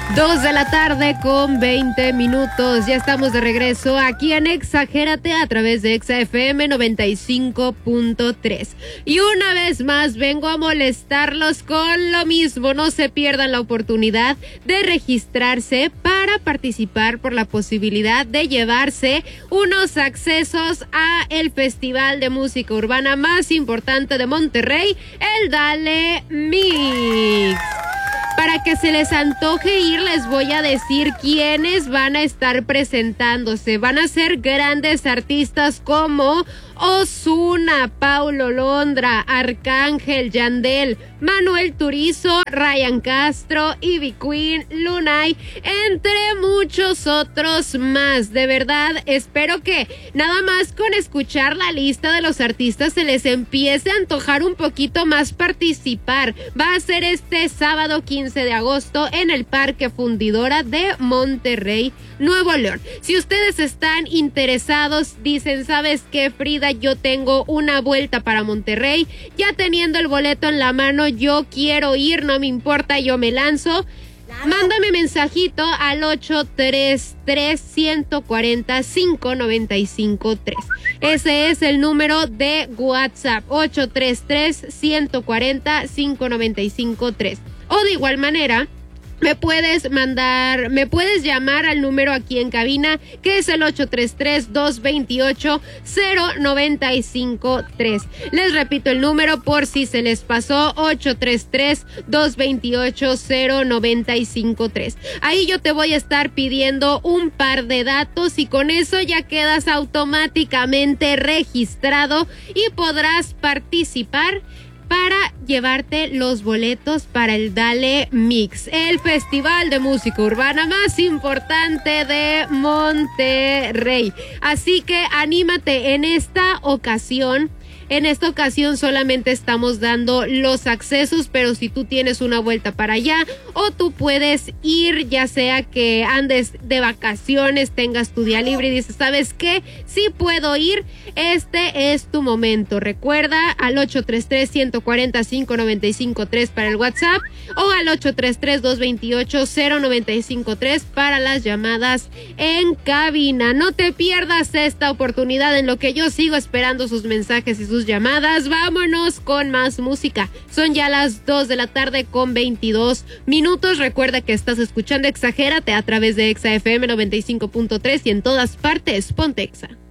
2:20 p.m. Ya estamos de regreso aquí en Exagérate a través de Exa FM 95.3. Y una vez más vengo a molestarlos con lo mismo. No se pierdan la oportunidad de registrarse para participar por la posibilidad de llevarse unos accesos a el festival de música urbana más importante de Monterrey, el Dale Mix. Para que se les antoje ir, les voy a decir quiénes van a estar presentándose. Van a ser grandes artistas como Ozuna, Paulo Londra, Arcángel, Yandel, Manuel Turizo, Ryan Castro, Ivy Queen, Lunay, entre muchos otros más. De verdad, espero que nada más con escuchar la lista de los artistas se les empiece a antojar un poquito más participar. Va a ser este sábado 15 de agosto en el Parque Fundidora de Monterrey, Nuevo León. Si ustedes están interesados, dicen, ¿sabes qué, Frida? Yo tengo una vuelta para Monterrey, ya teniendo el boleto en la mano, yo quiero ir, no me importa, yo me lanzo. Mándame mensajito al 833-140-5953. Ese es el número de WhatsApp, 833-140-5953. O de igual manera, me puedes llamar al número aquí en cabina, que es el 833-228-0953. Les repito el número por si se les pasó, 833-228-0953. Ahí yo te voy a estar pidiendo un par de datos y con eso ya quedas automáticamente registrado y podrás participar para llevarte los boletos para el Dale Mix, el festival de música urbana más importante de Monterrey. Así que anímate en esta ocasión. En esta ocasión solamente estamos dando los accesos, pero si tú tienes una vuelta para allá o tú puedes ir, ya sea que andes de vacaciones, tengas tu día libre y dices, ¿sabes qué? Sí puedo ir, este es tu momento. Recuerda al 833-140-5953 para el WhatsApp o al 833-228-0953 para las llamadas en cabina. No te pierdas esta oportunidad en lo que yo sigo esperando sus mensajes y sus llamadas. Vámonos con más música. Son ya las 2:22 p.m. Recuerda que estás escuchando Exagérate a través de Exa FM 95.3 y en todas partes, ponte Exa.